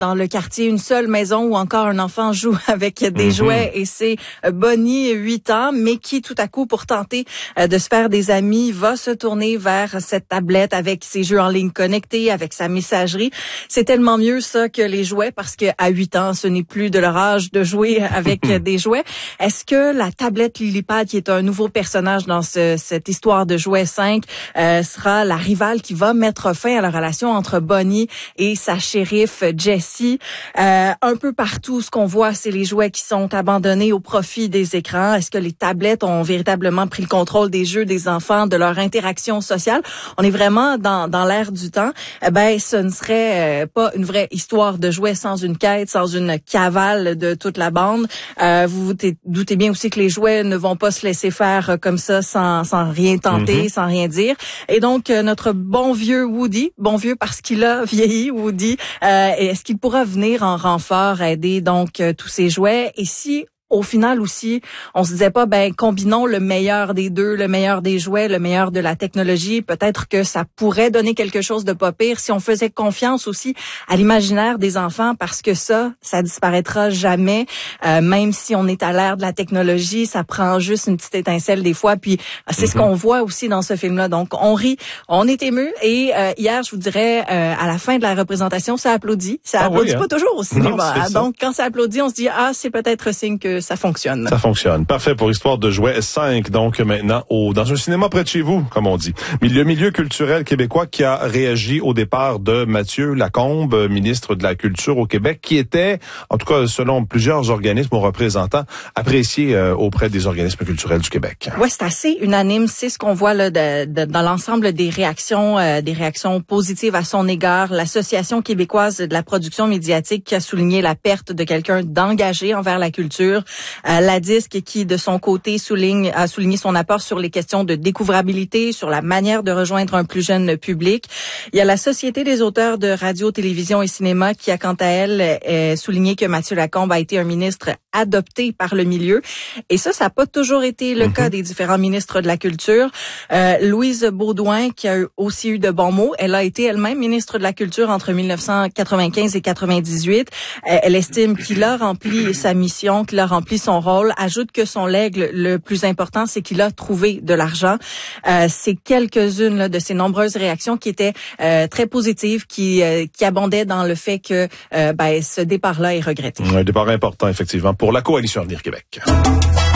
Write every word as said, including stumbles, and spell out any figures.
dans le quartier, une seule maison où encore un enfant joue avec des mm-hmm. jouets et c'est Bonnie, huit ans, mais qui tout à coup, pour tenter de se faire des amis, va se tourner vers cette tablette avec ses jeux en ligne connectés, avec sa messagerie. C'est tellement mieux ça que les jouets parce que à huit ans, ce n'est plus de leur âge de jouer avec des jouets. Est-ce que la tablette Lilipad, qui est un nouveau personnage dans ce, cette histoire de Jouets cinq, euh, sera la rivale qui va mettre fin à la relation entre Bonnie et sa shérif Jessie? Euh, un peu partout, ce qu'on voit, c'est les jouets qui sont abandonnés au profit des écrans. Est-ce que les tablettes ont véritablement pris le contrôle des jeux des enfants, de leur interaction sociale? On est vraiment dans, dans l'ère du temps. Eh ben, ce ne serait euh, pas une vraie histoire de jouets sans une quête, sans une cavale de toute la bande. Euh, vous vous doutez bien aussi que les jouets ne vont pas se laisser faire comme ça sans, sans rien tenter, mm-hmm. sans rien dire. Et donc, euh, notre bon vieux Woody, bon vieux parce qu'il a vieilli, Woody, euh, est-ce qu'il pourra venir en renfort aider donc euh, tous ces jouets? Et si au final aussi, on se disait pas, ben, combinons le meilleur des deux, le meilleur des jouets, le meilleur de la technologie. Peut-être que ça pourrait donner quelque chose de pas pire si on faisait confiance aussi à l'imaginaire des enfants, parce que ça, ça disparaîtra jamais. Euh, même si on est à l'ère de la technologie, ça prend juste une petite étincelle des fois. Puis c'est mm-hmm. ce qu'on voit aussi dans ce film-là. Donc, on rit, on est ému. Et euh, hier, je vous dirais, euh, à la fin de la représentation, ça applaudit. Ça ah applaudit oui, pas hein? toujours au cinéma. Non, donc, quand ça applaudit, on se dit, ah, c'est peut-être signe que ça fonctionne. Ça fonctionne. Parfait pour Histoire de Jouets cinq, donc maintenant au dans un cinéma près de chez vous, comme on dit. Mais le milieu culturel québécois qui a réagi au départ de Mathieu Lacombe, ministre de la Culture au Québec, qui était, en tout cas selon plusieurs organismes ou représentants, apprécié euh, auprès des organismes culturels du Québec. Ouais, c'est assez unanime. C'est ce qu'on voit là de, de, dans l'ensemble des réactions, euh, des réactions positives à son égard. L'Association québécoise de la production médiatique qui a souligné la perte de quelqu'un d'engagé envers la culture. Euh, la Disque qui, de son côté, souligne a souligné son apport sur les questions de découvrabilité, sur la manière de rejoindre un plus jeune public. Il y a la Société des auteurs de radio, télévision et cinéma qui a, quant à elle, euh, souligné que Mathieu Lacombe a été un ministre adopté par le milieu. Et ça, ça n'a pas toujours été le mm-hmm. cas des différents ministres de la Culture. Euh, Louise Beaudoin, qui a aussi eu de bons mots, elle a été elle-même ministre de la Culture entre dix-neuf cent quatre-vingt-quinze et quatre-vingt-dix-huit. Euh, elle estime qu'il a rempli sa mission, qu'il a rempli son rôle. Ajoute que son legs, le plus important, c'est qu'il a trouvé de l'argent. Euh, c'est quelques-unes là, de ces nombreuses réactions qui étaient euh, très positives, qui, euh, qui abondaient dans le fait que euh, ben, ce départ-là est regretté. Un départ important, effectivement, pour la Coalition Avenir Québec.